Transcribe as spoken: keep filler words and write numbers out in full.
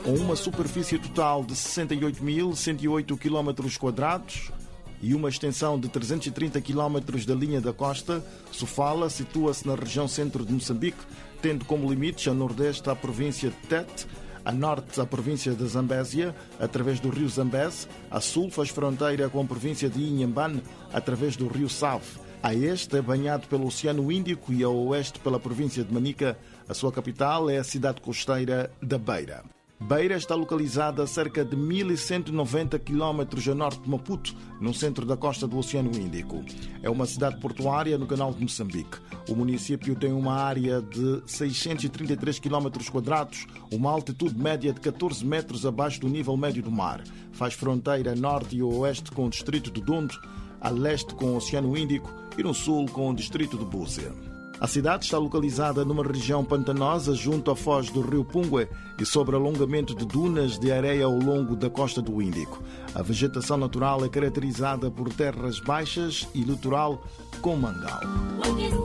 com uma superfície total de sessenta e oito mil cento e oito quilómetros quadrados e uma extensão de trezentos e trinta quilómetros da linha da costa, Sofala situa-se na região centro de Moçambique, tendo como limites a nordeste a província de Tete, a norte a província de Zambésia, através do rio Zambeze, a sul faz fronteira com a província de Inhambane, através do rio Save. A este é banhado pelo Oceano Índico e a oeste pela província de Manica. A sua capital é a cidade costeira da Beira. Beira está localizada a cerca de mil e cento e noventa quilómetros a norte de Maputo, no centro da costa do Oceano Índico. É uma cidade portuária no canal de Moçambique. O município tem uma área de seiscentos e trinta e três quilómetros quadrados, uma altitude média de catorze metros abaixo do nível médio do mar. Faz fronteira a norte e a oeste com o distrito de Dondo, a leste com o Oceano Índico e no sul com o distrito de Búzia. A cidade está localizada numa região pantanosa junto à foz do rio Pungue e sobre alongamento de dunas de areia ao longo da costa do Índico. A vegetação natural é caracterizada por terras baixas e litoral com mangal.